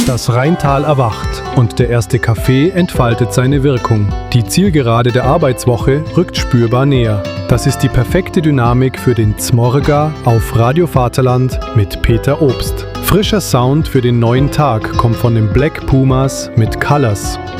Das Rheintal erwacht und der erste Kaffee entfaltet seine Wirkung. Die Zielgerade der Arbeitswoche rückt spürbar näher. Das ist die perfekte Dynamik für den Zmorga auf Radio Vaterland mit Peter Obst. Frischer Sound für den neuen Tag kommt von den Black Pumas mit Colors.